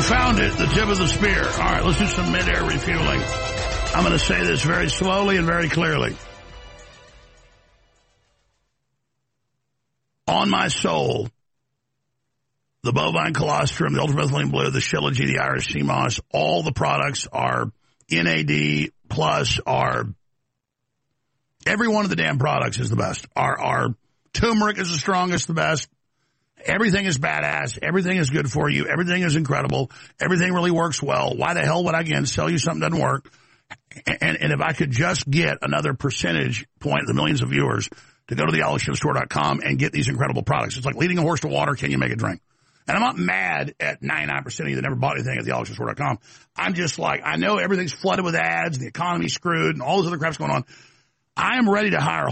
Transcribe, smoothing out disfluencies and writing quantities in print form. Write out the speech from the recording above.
You found it, the tip of the spear. All right, let's do some mid-air refueling. I'm going to say this very slowly and very clearly. On my soul, the bovine colostrum, the ultramethylene blue, the Shilajit, the Irish sea moss, all the products are NAD plus every one of the damn products is the best. Our turmeric is the strongest, the best. Everything is badass. Everything is good for you. Everything is incredible. Everything really works well. Why the hell would I, again, sell you something that doesn't work? And if I could just get another percentage point, the millions of viewers, to go to the AlexJoeStore.com and get these incredible products. It's like leading a horse to water. Can you make a drink? And I'm not mad at 99% of you that never bought anything at the AlexJoeStore.com. I'm just like, I know everything's flooded with ads, the economy's screwed, and all this other crap's going on. I am ready to hire